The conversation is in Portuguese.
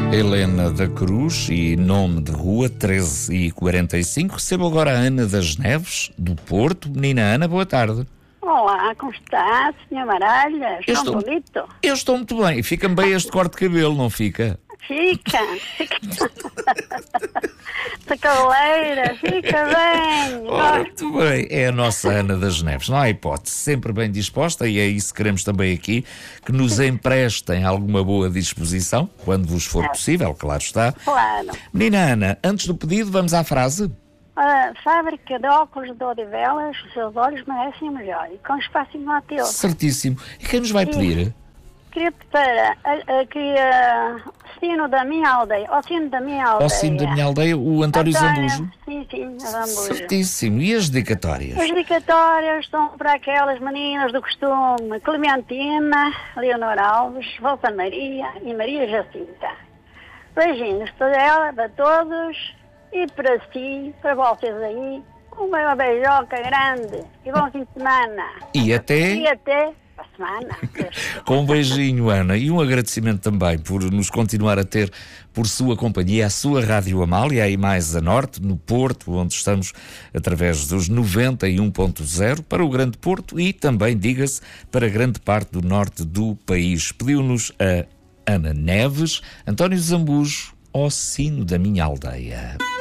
Helena da Cruz e nome de rua 13h45. Recebo agora a Ana das Neves, do Porto. Menina Ana, boa tarde. Olá, como está, Sr. Maralha? Bonito? Eu estou muito bem. Fica-me bem este corte de cabelo, não fica? Fica. Essa cavaleira, fica bem. Muito bem. É a nossa Ana das Neves. Não há hipótese. Sempre bem disposta, e é isso que queremos também aqui, que nos emprestem alguma boa disposição, quando vos for possível, claro está. Claro. Menina Ana, antes do pedido, vamos à frase? A fábrica de óculos de Odivelas, os seus olhos merecem melhor. E com espaço igual a teu. Certíssimo. E quem nos vai pedir? Queria para sino da minha aldeia. Ao sino da minha aldeia. Ao sino da minha aldeia, o António Zambujo. Sim, Zambujo. Certíssimo. E as dedicatórias? As dedicatórias estão para aquelas meninas do costume: Clementina, Leonor Alves, Volta Maria e Maria Jacinta. Beijinhos para ela, para todos, e para si, para vocês aí. Uma beijoca grande e bom fim de semana. E até a semana. Com um beijinho, Ana, e um agradecimento também por nos continuar a ter por sua companhia, a sua Rádio Amália, aí mais a norte, no Porto, onde estamos através dos 91.0 para o Grande Porto e também, diga-se, para grande parte do norte do país. Pediu-nos a Ana Neves, António Zambujo, ao sino da minha aldeia.